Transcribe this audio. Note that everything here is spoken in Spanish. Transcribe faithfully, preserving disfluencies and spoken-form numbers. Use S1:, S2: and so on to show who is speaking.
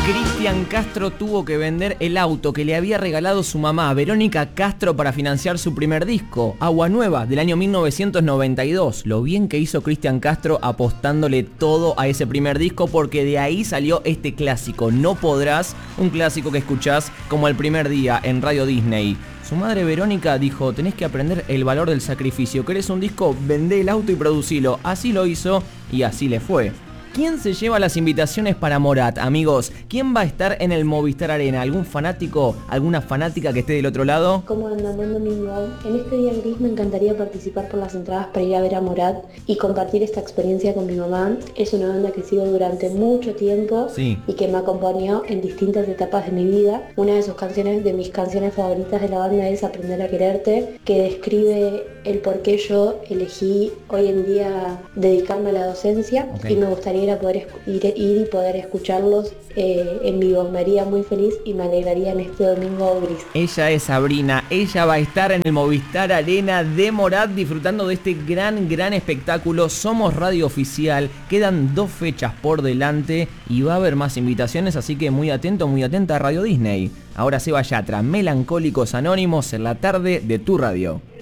S1: Cristian Castro tuvo que vender el auto que le había regalado su mamá, Verónica Castro, para financiar su primer disco, Agua Nueva, del año mil novecientos noventa y dos. Lo bien que hizo Cristian Castro apostándole todo a ese primer disco, porque de ahí salió este clásico, No Podrás, un clásico que escuchás como el primer día en Radio Disney. Su madre Verónica dijo: tenés que aprender el valor del sacrificio. ¿Querés un disco? Vendé el auto y producilo. Así lo hizo y así le fue. ¿Quién se lleva las invitaciones para Morat, amigos? ¿Quién va a estar en el Movistar Arena? ¿Algún fanático, alguna fanática que esté del otro lado?
S2: ¿Cómo andan? Buen domingo. En este día gris me encantaría participar por las entradas para ir a ver a Morat y compartir esta experiencia con mi mamá. Es una banda que sigo durante mucho tiempo, sí, y que me acompañó en distintas etapas de mi vida. Una de sus canciones, de mis canciones favoritas de la banda, es Aprender a Quererte, que describe el por qué yo elegí hoy en día dedicarme a la docencia. Okay. Y me gustaría ir a poder ir, ir y poder escucharlos eh, en vivo. Me haría muy feliz y me alegraría en este domingo gris.
S1: Ella es Sabrina, ella va a estar en el Movistar Arena de Morat disfrutando de este gran, gran espectáculo. Somos Radio Oficial, quedan dos fechas por delante y va a haber más invitaciones, así que muy atento, muy atenta a Radio Disney. Ahora Seba Yatra, Melancólicos Anónimos en la tarde de tu radio.